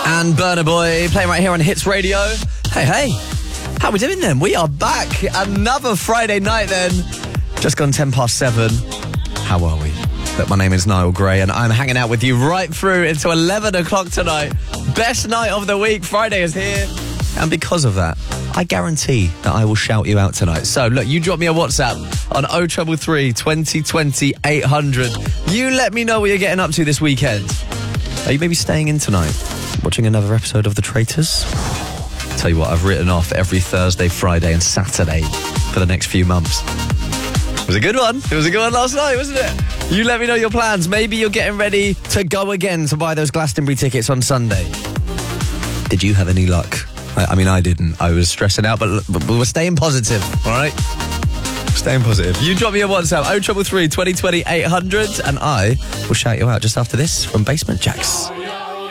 And Burna Boy playing right here on Hits Radio. Hey, how we doing then? We are back. Another Friday night then. Just gone 7:10. How are we? Look, my name is Niall Gray and I'm hanging out with you right through until 11 o'clock tonight. Best night of the week. Friday is here. And because of that, I guarantee that I will shout you out tonight. So, look, you drop me a WhatsApp on 0333 2020 800. You let me know what you're getting up to this weekend. Are you maybe staying in tonight? Watching another episode of The Traitors? Tell you what, I've written off every Thursday, Friday and Saturday for the next few months. It was a good one. It was a good one last night, wasn't it? You let me know your plans. Maybe you're getting ready to go again to buy those Glastonbury tickets on Sunday. Did you have any luck? I mean, I didn't. I was stressing out, but we're staying positive, all right? Staying positive. You drop me a WhatsApp, 0333 2020 800, and I will shout you out just after this from Basement Jaxx.